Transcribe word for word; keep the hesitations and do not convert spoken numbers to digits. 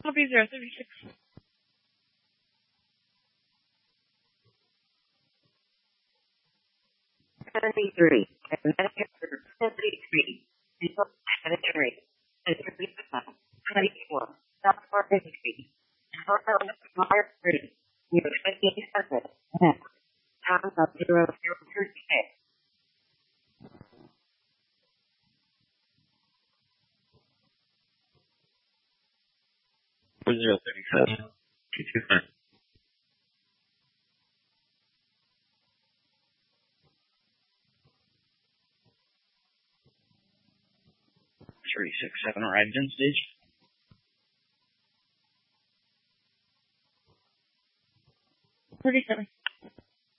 I'll be zero thirty-six. seventy-three. Medicare seventy-three. People seventy-three. twenty-four. Software fifty. Total Mars three. You're twenty-seven. Pounds of zero zero two six. Zero thirty-seven. Two two five. Three six seven arrived in stage. Thirty-seven.